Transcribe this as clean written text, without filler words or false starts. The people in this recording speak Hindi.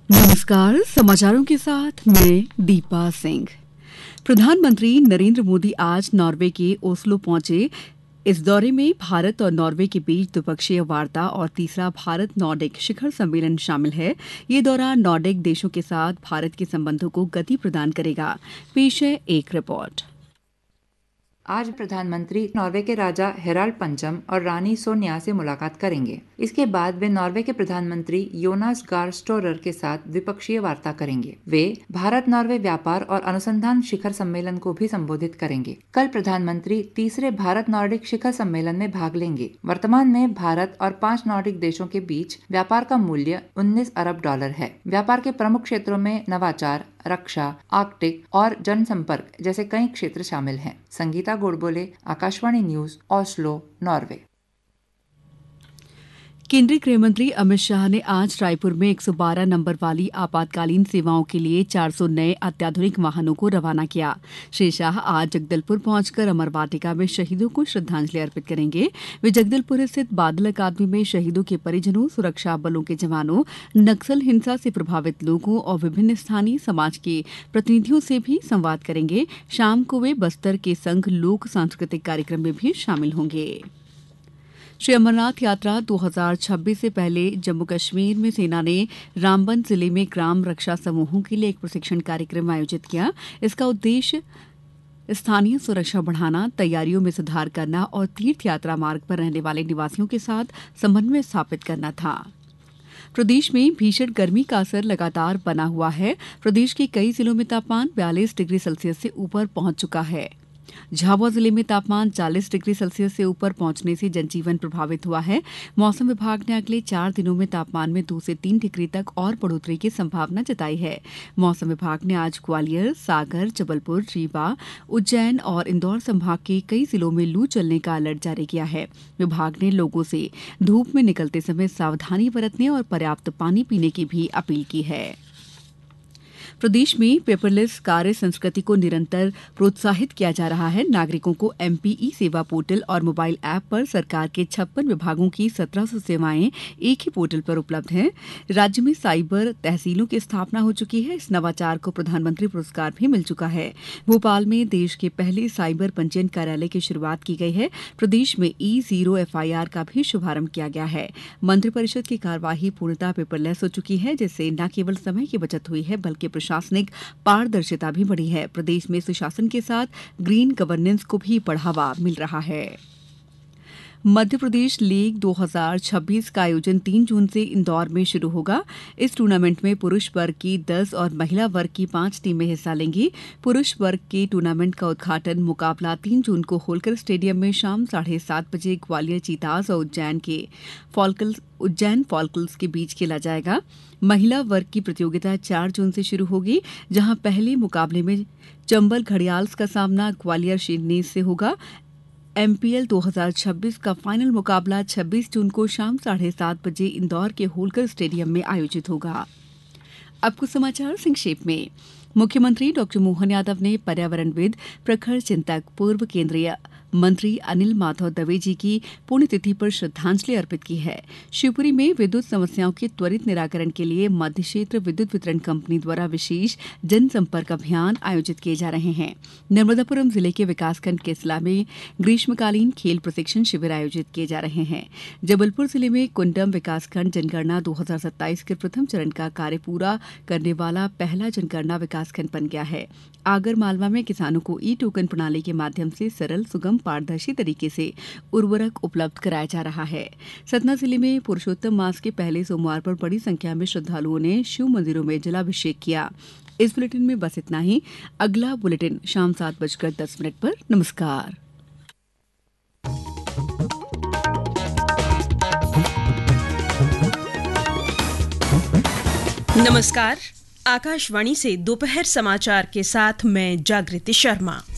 नमस्कार, समाचारों के साथ मैं दीपा सिंह। प्रधानमंत्री नरेंद्र मोदी आज नॉर्वे के ओस्लो पहुंचे। इस दौरे में भारत और नॉर्वे के बीच द्विपक्षीय वार्ता और तीसरा भारत नॉर्डिक शिखर सम्मेलन शामिल है। ये दौरा नॉर्डिक देशों के साथ भारत के संबंधों को गति प्रदान करेगा। पेश है एक रिपोर्ट। आज प्रधानमंत्री नॉर्वे के राजा हेराल्ड पंचम और रानी सोनिया से मुलाकात करेंगे। इसके बाद वे नॉर्वे के प्रधानमंत्री योनास गार स्टोरर के साथ द्विपक्षीय वार्ता करेंगे। वे भारत नॉर्वे व्यापार और अनुसंधान शिखर सम्मेलन को भी संबोधित करेंगे। कल प्रधानमंत्री तीसरे भारत नॉर्डिक शिखर सम्मेलन में भाग लेंगे। वर्तमान में भारत और 5 नॉर्डिक देशों के बीच व्यापार का मूल्य $19 अरब है। व्यापार के प्रमुख क्षेत्रों में नवाचार, रक्षा, आर्कटिक और जनसंपर्क जैसे कई क्षेत्र शामिल हैं। Sangeeta Godbole, Akashvani news, Oslo, Norway. केंद्रीय गृह मंत्री अमित शाह ने आज रायपुर में 112 नंबर वाली आपातकालीन सेवाओं के लिए 400 नए अत्याधुनिक वाहनों को रवाना किया। श्री शाह आज जगदलपुर पहुंचकर अमर वाटिका में शहीदों को श्रद्धांजलि अर्पित करेंगे। वे जगदलपुर स्थित बादल अकादमी में शहीदों के परिजनों, सुरक्षा बलों के जवानों, नक्सल हिंसा से प्रभावित लोगों और विभिन्न स्थानीय समाज के प्रतिनिधियों से भी संवाद करेंगे। शाम को वे बस्तर के संघ लोक सांस्कृतिक कार्यक्रम में भी शामिल होंगे। श्री अमरनाथ यात्रा 2026 से पहले जम्मू कश्मीर में सेना ने रामबन जिले में ग्राम रक्षा समूहों के लिए एक प्रशिक्षण कार्यक्रम आयोजित किया। इसका उद्देश्य स्थानीय सुरक्षा बढ़ाना, तैयारियों में सुधार करना और तीर्थ यात्रा मार्ग पर रहने वाले निवासियों के साथ समन्वय स्थापित करना था। प्रदेश में भीषण गर्मी का असर लगातार बना हुआ है। प्रदेश के कई जिलों में तापमान 42 डिग्री सेल्सियस से ऊपर पहुंच चुका है। झाबुआ जिले में तापमान 40 डिग्री सेल्सियस से ऊपर पहुंचने से जनजीवन प्रभावित हुआ है। मौसम विभाग ने अगले 4 दिनों में तापमान में 2 से 3 डिग्री तक और बढ़ोतरी की संभावना जताई है। मौसम विभाग ने आज ग्वालियर, सागर, जबलपुर, रीवा, उज्जैन और इंदौर संभाग के कई जिलों में लू चलने का अलर्ट जारी किया है। विभाग ने लोगों से धूप में निकलते समय सावधानी बरतने और पर्याप्त पानी पीने की भी अपील की है। प्रदेश में पेपरलेस कार्य संस्कृति को निरंतर प्रोत्साहित किया जा रहा है। नागरिकों को एमपीई सेवा पोर्टल और मोबाइल ऐप पर सरकार के 56 विभागों की 1700 सेवाएं एक ही पोर्टल पर उपलब्ध हैं। राज्य में साइबर तहसीलों की स्थापना हो चुकी है। इस नवाचार को प्रधानमंत्री पुरस्कार भी मिल चुका है। भोपाल में देश के पहले साइबर पंजीयन कार्यालय की शुरुआत की गई है। प्रदेश में E0 FIR का भी शुभारंभ किया गया है। मंत्रिपरिषद की कार्यवाही पूर्णतः पेपरलेस हो चुकी है, जिससे न केवल समय की बचत हुई है बल्कि प्रशासनिक पारदर्शिता भी बढ़ी है। प्रदेश में सुशासन के साथ ग्रीन गवर्नेंस को भी बढ़ावा मिल रहा है। मध्य प्रदेश लीग 2026 का आयोजन 3 जून से इंदौर में शुरू होगा। इस टूर्नामेंट में पुरुष वर्ग की 10 और महिला वर्ग की 5 टीमें हिस्सा लेंगी। पुरुष वर्ग के टूर्नामेंट का उद्घाटन मुकाबला 3 जून को होलकर स्टेडियम में शाम 7:30 बजे ग्वालियर चीताज और उज्जैन फॉल्कल्स के बीच खेला जाएगा। महिला वर्ग की प्रतियोगिता 4 जून से शुरू होगी, जहां पहले मुकाबले में चंबल घड़ियाल्स का सामना ग्वालियर शेरनीज से होगा। MPL 2026 का फाइनल मुकाबला 26 जून को शाम 7:30 बजे इंदौर के होलकर स्टेडियम में आयोजित होगा। अब कुछ समाचार संक्षेप में। मुख्यमंत्री डॉक्टर मोहन यादव ने पर्यावरणविद, प्रखर चिंतक, पूर्व केंद्रीय मंत्री अनिल माधव दवे जी की पुण्यतिथि पर श्रद्धांजलि अर्पित की है। शिवपुरी में विद्युत समस्याओं के त्वरित निराकरण के लिए मध्य क्षेत्र विद्युत वितरण कंपनी द्वारा विशेष जनसंपर्क अभियान आयोजित किए जा रहे हैं। नर्मदापुरम जिले के विकासखंड केसला में ग्रीष्मकालीन खेल प्रशिक्षण शिविर आयोजित किए जा रहे हैं। जबलपुर जिले में कुंडम विकासखंड जनगणना 2027 के प्रथम चरण का कार्य पूरा करने वाला पहला जनगणना विकासखंड बन गया है। आगर मालवा में किसानों को ई-टोकन प्रणाली के माध्यम से सरल, सुगम, पारदर्शी तरीके से उर्वरक उपलब्ध कराया जा रहा है। सतना जिले में पुरुषोत्तम मास के पहले सोमवार पर बड़ी संख्या में श्रद्धालुओं ने शिव मंदिरों में जलाभिषेक किया। इस बुलेटिन में बस इतना ही। अगला बुलेटिन शाम 7:10 पर। नमस्कार। नमस्कार। आकाशवाणी से दोपहर समाचार के साथ मैं जागृति शर्मा।